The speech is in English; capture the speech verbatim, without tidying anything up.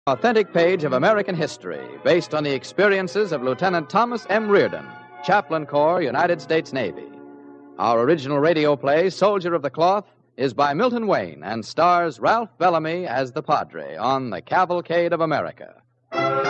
Authentic page of American history based on the experiences of Lieutenant Thomas M. Reardon, Chaplain Corps, United States Navy. Our original radio play, Soldier of the Cloth, is by Milton Wayne and stars Ralph Bellamy as the Padre on The Cavalcade of America.